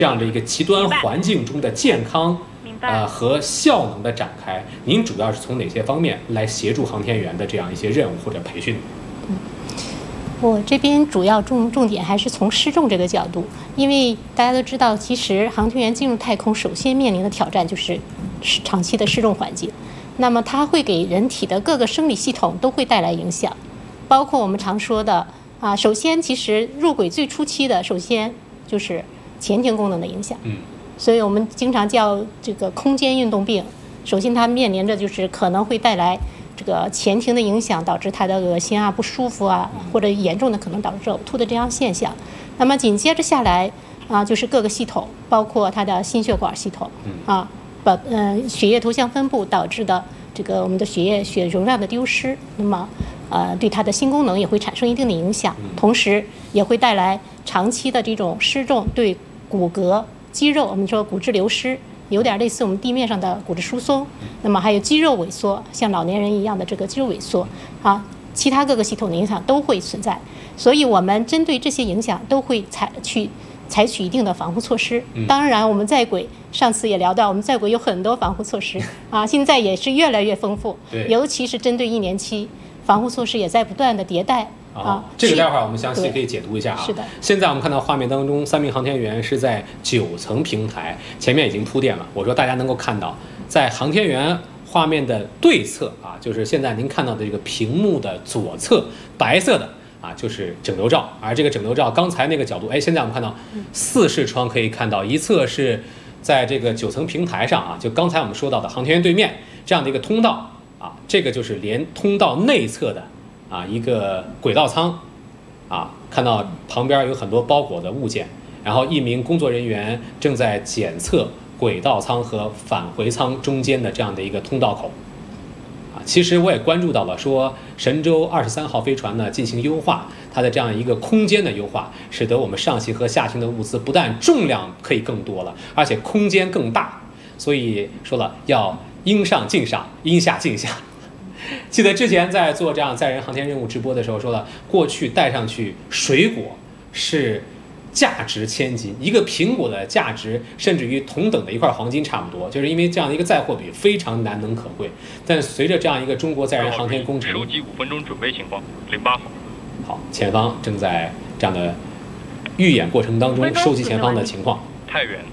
这样的一个极端环境中的健康和效能的展开，您主要是从哪些方面来协助航天员的这样一些任务或者培训？ 我这边主要重点还是从失重这个角度，因为大家都知道，其实航天员进入太空首先面临的挑战就是长期的失重环境，那么它会给人体的各个生理系统都会带来影响，包括我们常说的首先其实入轨最初期的，首先就是前庭功能的影响，所以我们经常叫这个空间运动病。首先它面临着就是可能会带来这个前庭的影响，导致他的恶心不舒服或者严重的可能导致呕吐的这样现象。那么紧接着下来就是各个系统，包括他的心血管系统血液图像分布导致的这个我们的血容量的丢失，那么对他的心功能也会产生一定的影响，同时也会带来长期的这种失重对骨骼、肌肉，我们说骨质流失。有点类似我们地面上的骨质疏松，那么还有肌肉萎缩，像老年人一样的这个肌肉萎缩其他各个系统的影响都会存在，所以我们针对这些影响都会采取一定的防护措施。当然，我们在轨上次也聊到，我们在轨有很多防护措施现在也是越来越丰富，尤其是针对1年期，防护措施也在不断的迭代。 这个待会儿我们详细可以解读一下是的。 现在我们看到画面当中，3名航天员是在9层平台，前面已经铺垫了。我说大家能够看到，在航天员画面的对侧就是现在您看到的这个屏幕的左侧，白色的就是整流罩。而这个整流罩刚才那个角度，现在我们看到4视窗可以看到，一侧是在这个9层平台上就刚才我们说到的航天员对面这样的一个通道这个就是连通道内侧的一个轨道舱看到旁边有很多包裹的物件，然后1名工作人员正在检测轨道舱和返回舱中间的这样的一个通道口其实我也关注到了，说神舟23号飞船呢进行优化，它的这样一个空间的优化，使得我们上行和下行的物资不但重量可以更多了，而且空间更大，所以说了要应上尽上，应下尽下。记得之前在做这样载人航天任务直播的时候说了，过去带上去水果是价值千金，一个苹果的价值甚至于同等的一块黄金差不多，就是因为这样的一个载货比非常难能可贵。但随着这样一个中国载人航天工程， 收集5分钟准备情况，08号。 好，前方正在这样的预演过程当中收集前方的情况。 太原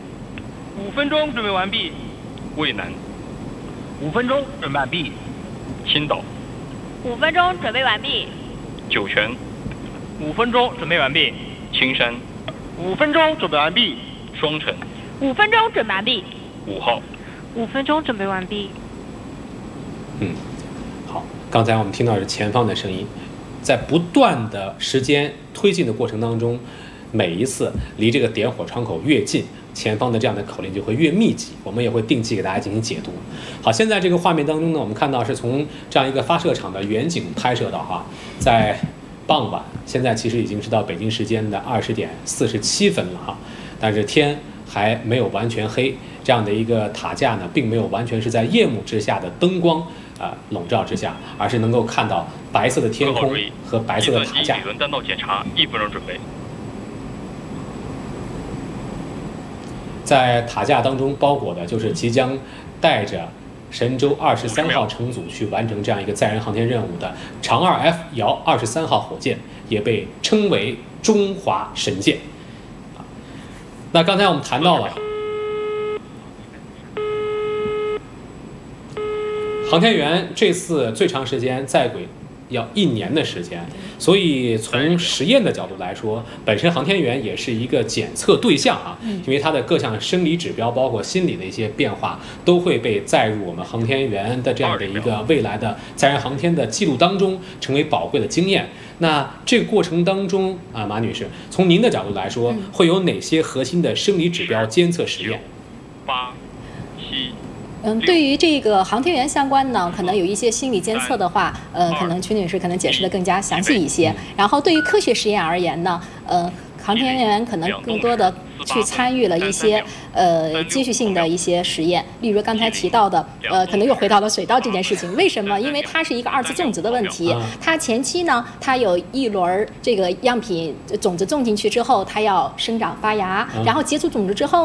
，5分钟准备完毕。渭南，5分钟准备完毕。青岛 ，5分钟准备完毕。 酒泉 ，5分钟准备完毕。 青山 ，5分钟准备完毕。 双城 ，5分钟准备完毕。 5号 ，5分钟准备完毕。 好，刚才我们听到是前方的声音，在不断的时间推进的过程当中，每一次离这个点火窗口越近，前方的这样的口令就会越密集，我们也会定期给大家进行解读。好，现在这个画面当中呢，我们看到是从这样一个发射场的远景拍摄到在傍晚，现在其实已经是到北京时间的20点47分了但是天还没有完全黑，这样的一个塔架呢，并没有完全是在夜幕之下的灯光笼罩之下，而是能够看到白色的天空和白色的塔架。 理论弹道检查1分钟准备。 在塔架当中包裹的就是即将带着神舟23号乘组去完成这样一个载人航天任务的长2F 遥23号火箭，也被称为中华神箭。那刚才我们谈到了航天员这次最长时间在轨要1年的时间，所以从实验的角度来说，本身航天员也是一个检测对象因为他的各项生理指标，包括心理的一些变化，都会被载入我们航天员的这样的一个未来的载人航天的记录当中，成为宝贵的经验。那这个过程当中马女士，从您的角度来说，会有哪些核心的生理指标监测实验 ？8、7。 对于这个航天员相关呢，可能有一些心理监测的话，可能曲女士可能解释的更加详细一些。然后对于科学实验而言呢，航天员可能更多的去参与了一些继续性的一些实验，例如刚才提到的可能又回到了水稻这件事情。为什么？因为它是一个2次种植的问题。它前期呢，它有一轮这个样品种子种进去之后，它要生长发芽，然后结出种子之后。